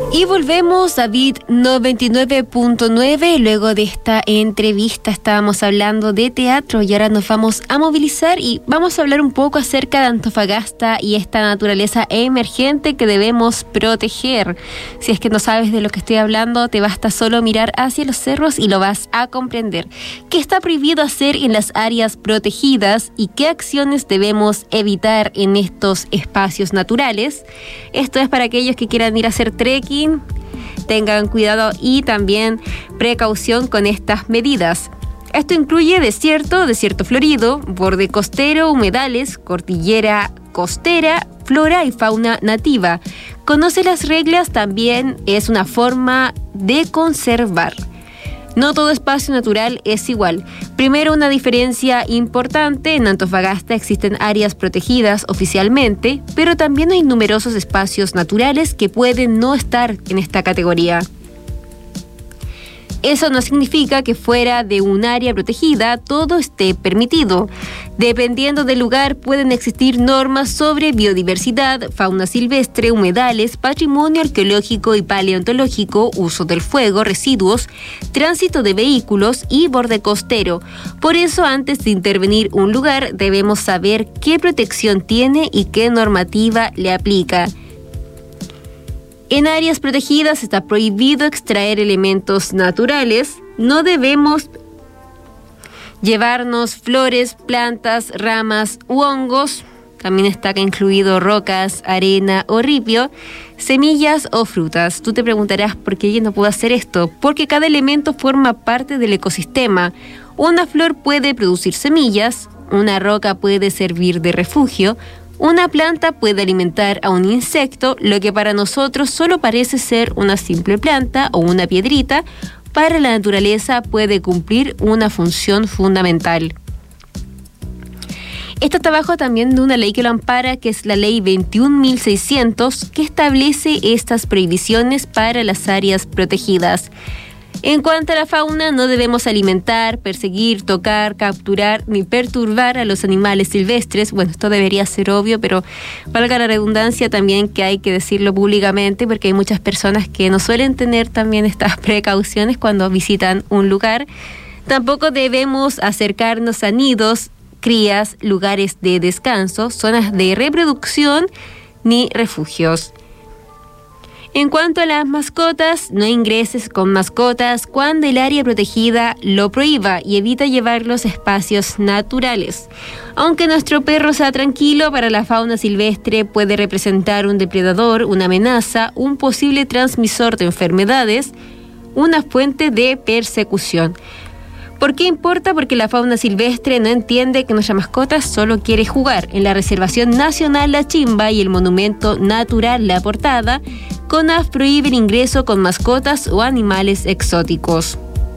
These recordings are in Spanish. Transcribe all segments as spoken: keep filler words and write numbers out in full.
Y volvemos a Beat noventa y nueve punto nueve. Luego de esta entrevista estábamos hablando de teatro y ahora nos vamos a movilizar y vamos a hablar un poco acerca de Antofagasta y esta naturaleza emergente que debemos proteger. Si es que no sabes de lo que estoy hablando, te basta solo mirar hacia los cerros y lo vas a comprender. ¿Qué está prohibido hacer en las áreas protegidas y qué acciones debemos evitar en estos espacios naturales? Esto es para aquellos que quieran ir a hacer trekking. Tengan cuidado y también precaución con estas medidas. Esto incluye desierto, desierto florido, borde costero, humedales, cordillera costera, flora y fauna nativa. Conoce las reglas también es una forma de conservar. No todo espacio natural es igual. Primero, una diferencia importante. En Antofagasta existen áreas protegidas oficialmente, pero también hay numerosos espacios naturales que pueden no estar en esta categoría. Eso no significa que fuera de un área protegida todo esté permitido. Dependiendo del lugar, pueden existir normas sobre biodiversidad, fauna silvestre, humedales, patrimonio arqueológico y paleontológico, uso del fuego, residuos, tránsito de vehículos y borde costero. Por eso, antes de intervenir un lugar, debemos saber qué protección tiene y qué normativa le aplica. En áreas protegidas está prohibido extraer elementos naturales. No debemos llevarnos flores, plantas, ramas u hongos. También está acá incluido rocas, arena o ripio, semillas o frutas. Tú te preguntarás por qué yo no puedo hacer esto. Porque cada elemento forma parte del ecosistema. Una flor puede producir semillas, una roca puede servir de refugio, una planta puede alimentar a un insecto, lo que para nosotros solo parece ser una simple planta o una piedrita, para la naturaleza puede cumplir una función fundamental. Esto está bajo también de una ley que lo ampara, que es la ley veintiún mil seiscientos, que establece estas prohibiciones para las áreas protegidas. En cuanto a la fauna, no debemos alimentar, perseguir, tocar, capturar ni perturbar a los animales silvestres. Bueno, esto debería ser obvio, pero valga la redundancia también que hay que decirlo públicamente porque hay muchas personas que no suelen tener también estas precauciones cuando visitan un lugar. Tampoco debemos acercarnos a nidos, crías, lugares de descanso, zonas de reproducción ni refugios. En cuanto a las mascotas, no ingreses con mascotas cuando el área protegida lo prohíba y evita llevarlos a espacios naturales. Aunque nuestro perro sea tranquilo, para la fauna silvestre puede representar un depredador, una amenaza, un posible transmisor de enfermedades, una fuente de persecución. ¿Por qué importa? Porque la fauna silvestre no entiende que nuestra mascota solo quiere jugar. En la Reservación Nacional La Chimba y el Monumento Natural La Portada, CONAF prohíbe el ingreso con mascotas o animales exóticos.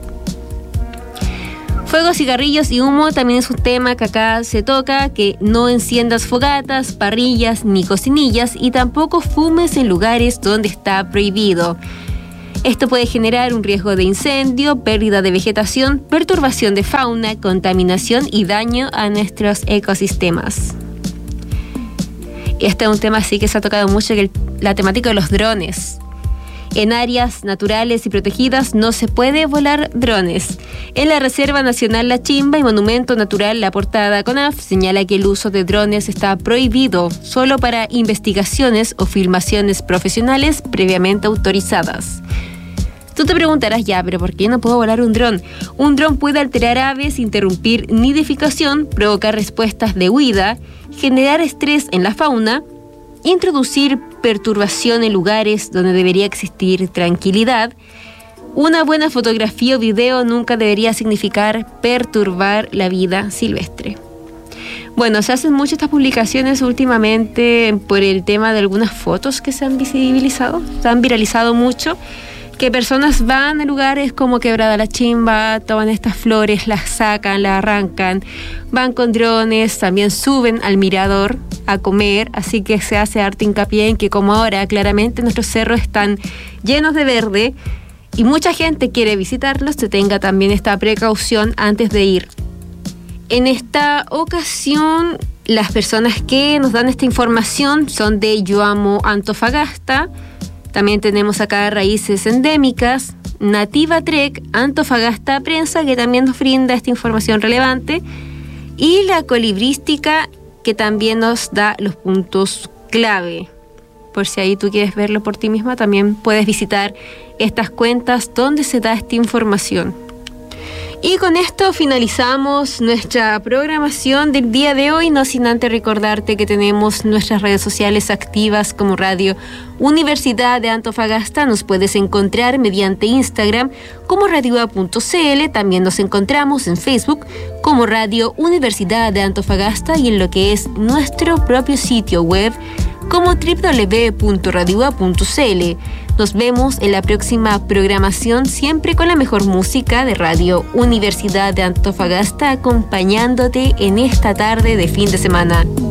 Fuego, cigarrillos y humo también es un tema que acá se toca, que no enciendas fogatas, parrillas ni cocinillas y tampoco fumes en lugares donde está prohibido. Esto puede generar un riesgo de incendio, pérdida de vegetación, perturbación de fauna, contaminación y daño a nuestros ecosistemas. Este es un tema sí que se ha tocado mucho, que el, la temática de los drones. En áreas naturales y protegidas no se puede volar drones. En la Reserva Nacional La Chimba y Monumento Natural La Portada, CONAF señala que el uso de drones está prohibido solo para investigaciones o filmaciones profesionales previamente autorizadas. Tú te preguntarás, ya, pero ¿por qué no puedo volar un dron? Un dron puede alterar aves, interrumpir nidificación, provocar respuestas de huida, generar estrés en la fauna, introducir perturbación en lugares donde debería existir tranquilidad. Una buena fotografía o video nunca debería significar perturbar la vida silvestre. Bueno, se hacen muchas estas publicaciones últimamente por el tema de algunas fotos que se han visibilizado, se han viralizado mucho, que personas van a lugares como Quebrada La Chimba, toman estas flores, las sacan, las arrancan, van con drones, también suben al mirador a comer, así que se hace harto hincapié en que como ahora claramente nuestros cerros están llenos de verde y mucha gente quiere visitarlos, se tenga también esta precaución antes de ir. En esta ocasión, las personas que nos dan esta información son de Yo Amo Antofagasta, También tenemos acá Raíces Endémicas, Nativa Trek, Antofagasta Prensa, que también nos brinda esta información relevante, y la Colibrística, que también nos da los puntos clave. Por si ahí tú quieres verlo por ti misma, también puedes visitar estas cuentas donde se da esta información. Y con esto finalizamos nuestra programación del día de hoy, no sin antes recordarte que tenemos nuestras redes sociales activas como Radio Universidad de Antofagasta. Nos puedes encontrar mediante Instagram como radio a punto c l, también nos encontramos en Facebook como Radio Universidad de Antofagasta y en lo que es nuestro propio sitio web como doble u doble u doble u punto radio a punto c l. Nos vemos en la próxima programación, siempre con la mejor música de Radio Universidad de Antofagasta, acompañándote en esta tarde de fin de semana.